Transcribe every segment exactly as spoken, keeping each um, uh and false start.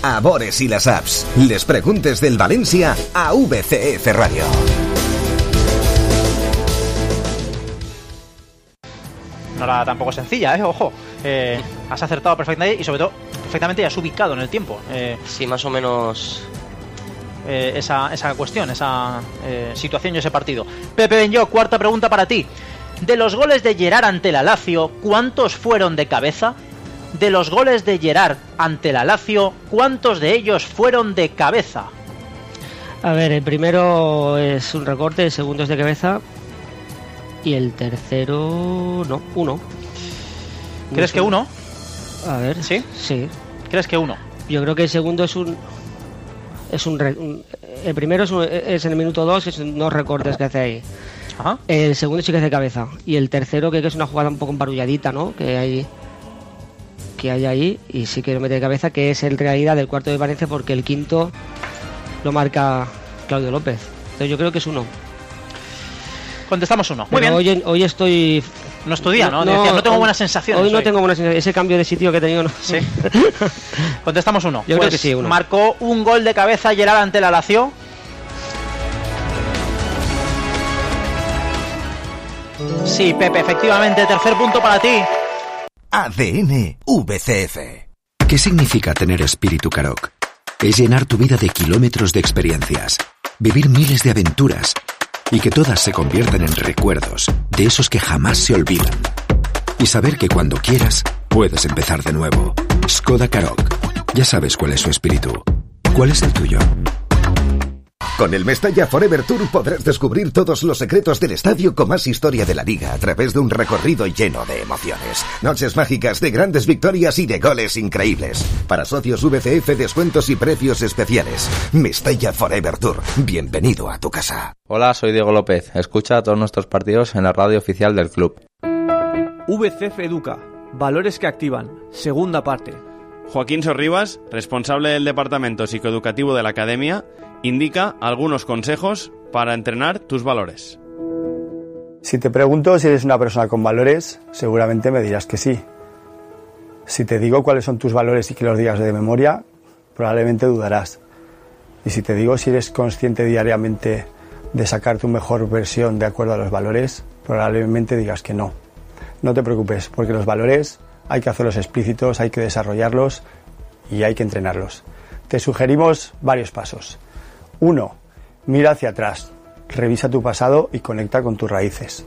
Amores y las apps. Les preguntes del Valencia a V C F Radio. No era tampoco sencilla, ¿eh? Ojo. Eh, has acertado perfectamente y sobre todo perfectamente has ubicado en el tiempo. Eh, sí, más o menos... Eh, esa, esa cuestión, esa eh, situación y ese partido. Pepe Benyo, cuarta pregunta para ti. De los goles de Gerard ante la Lazio, ¿cuántos fueron de cabeza? De los goles de Gerard ante la Lazio, ¿cuántos de ellos fueron de cabeza? A ver, el primero es un recorte, el segundo es de cabeza y el tercero... no, uno. ¿Crees que uno? A ver, ¿sí? Sí. ¿Crees que uno? Yo creo que el segundo es un... es un, re, un el primero es, un, es en el minuto dos, es unos recortes que hace ahí. Ajá. El segundo sí que hace cabeza y el tercero creo que es una jugada un poco embarulladita, ¿no? Que hay que hay ahí y sí que lo mete de cabeza, que es en realidad del cuarto de Valencia, porque el quinto lo marca Claudio López. Entonces yo creo que es uno. Contestamos uno. Muy Pero bien. Hoy, hoy estoy... No es tu día, ¿no? No, Decía, no tengo hoy, buenas sensaciones. Hoy no hoy. tengo buenas sensaciones. Ese cambio de sitio que he tenido, no. Sí. Contestamos uno. Yo pues creo que sí, uno. Marcó un gol de cabeza Gerard ante la Lazio. Sí, Pepe, efectivamente. Tercer punto para ti. A D N V C F. ¿Qué significa tener espíritu Karoq? Es llenar tu vida de kilómetros de experiencias, vivir miles de aventuras y que todas se conviertan en recuerdos de esos que jamás se olvidan. Y saber que cuando quieras, puedes empezar de nuevo. Skoda Karoq. Ya sabes cuál es su espíritu. ¿Cuál es el tuyo? Con el Mestalla Forever Tour podrás descubrir todos los secretos del estadio con más historia de la liga a través de un recorrido lleno de emociones. Noches mágicas de grandes victorias y de goles increíbles. Para socios V C F, descuentos y precios especiales. Mestalla Forever Tour. Bienvenido a tu casa. Hola, soy Diego López. Escucha todos nuestros partidos en la radio oficial del club. V C F Educa. Valores que activan. Segunda parte. Joaquín Sorribas, responsable del departamento psicoeducativo de la academia, indica algunos consejos para entrenar tus valores. Si te pregunto si eres una persona con valores, seguramente me dirás que sí. Si te digo cuáles son tus valores y que los digas de memoria, probablemente dudarás. Y si te digo si eres consciente diariamente de sacar tu mejor versión de acuerdo a los valores, probablemente digas que no. No te preocupes, porque los valores hay que hacerlos explícitos, hay que desarrollarlos y hay que entrenarlos. Te sugerimos varios pasos. Uno, mira hacia atrás, revisa tu pasado y conecta con tus raíces.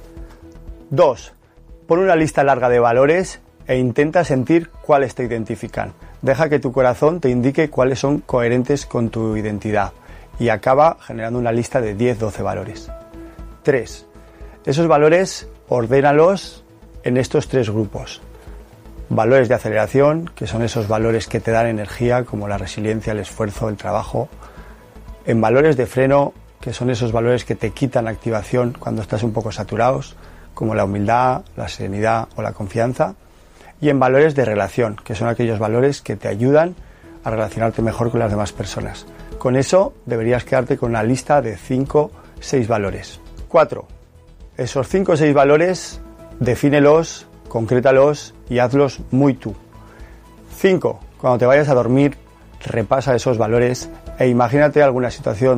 Dos, pon una lista larga de valores e intenta sentir cuáles te identifican. Deja que tu corazón te indique cuáles son coherentes con tu identidad y acaba generando una lista de diez doce valores. Tres, esos valores ordénalos en estos tres grupos. Valores de aceleración, que son esos valores que te dan energía, como la resiliencia, el esfuerzo, el trabajo. En valores de freno, que son esos valores que te quitan activación cuando estás un poco saturados, como la humildad, la serenidad o la confianza. Y en valores de relación, que son aquellos valores que te ayudan a relacionarte mejor con las demás personas. Con eso deberías quedarte con una lista de cinco seis valores. Cuatro, esos cinco o seis valores, defínelos, concrétalos y hazlos muy tú. cinco. Cuando te vayas a dormir, repasa esos valores e imagínate alguna situación